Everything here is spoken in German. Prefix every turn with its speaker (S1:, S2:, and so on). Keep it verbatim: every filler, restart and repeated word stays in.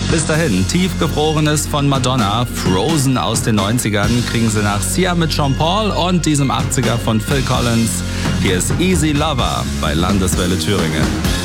S1: Bis dahin, Tiefgefrorenes von Madonna, Frozen aus den neunzigern kriegen Sie nach Sia mit Sean Paul und diesem achtziger von Phil Collins. Hier ist Easy Lover bei Landeswelle Thüringen.